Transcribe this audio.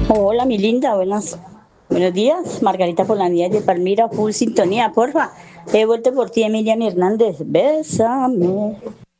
Hola, mi linda, buenos días. Margarita Polanía de Palmira, full sintonía, porfa. He vuelto por ti, Emilian Hernández. Bésame.